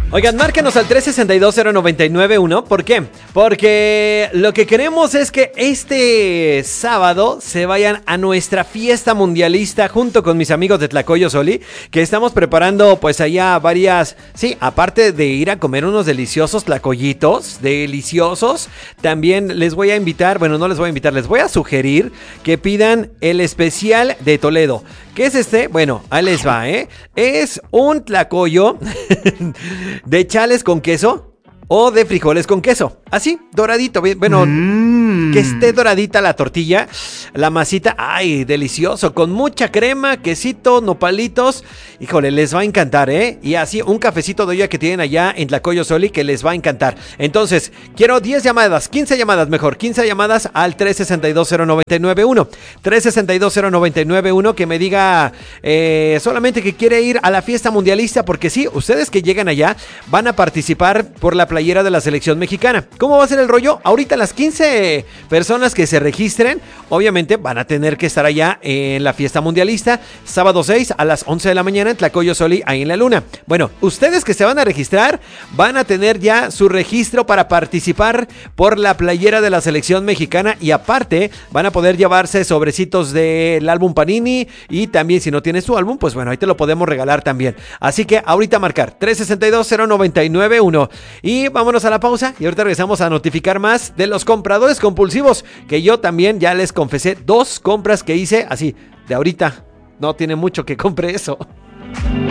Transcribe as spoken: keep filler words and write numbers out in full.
Oigan, márquenos al tres seis dos cero nueve nueve uno. ¿Por qué? Porque lo que queremos es que este sábado se vayan a nuestra fiesta mundialista junto con mis amigos de Tlacoyo Soli, que estamos preparando pues allá varias, sí, aparte de ir a comer unos deliciosos tlacoyitos, deliciosos, también les voy a invitar, bueno, no les voy a invitar, les voy a sugerir que pidan el especial de Toledo. ¿Qué es este? Bueno, ahí les va, ¿eh? Es un tlacoyo de chales con queso o de frijoles con queso. Así, doradito. Bueno, mm. que esté doradita la tortilla, la masita. ¡Ay, delicioso! Con mucha crema, quesito, nopalitos. Híjole, les va a encantar, ¿eh? Y así, un cafecito de olla que tienen allá en Tlacoyo Soli que les va a encantar. Entonces, quiero diez llamadas, quince llamadas mejor, quince llamadas al tres seis dos cero nueve nueve uno. tres seis dos cero nueve nueve uno que me diga eh, solamente que quiere ir a la fiesta mundialista, porque sí, ustedes que llegan allá van a participar por la playera de la selección mexicana. ¿Cómo va a ser el rollo? Ahorita las quince personas que se registren, obviamente van a tener que estar allá en la fiesta mundialista, sábado seis a las once de la mañana en Tlacoyo Soli, ahí en la luna. Bueno, ustedes que se van a registrar, van a tener ya su registro para participar por la playera de la selección mexicana y aparte van a poder llevarse sobrecitos del álbum Panini y también si no tienes tu álbum, pues bueno, ahí te lo podemos regalar también. Así que ahorita marcar tres seis dos cero nueve nueve uno y vámonos a la pausa y ahorita regresamos a notificar más de los compradores compulsivos, que yo también ya les confesé dos compras que hice así de ahorita. No tiene mucho que compre eso.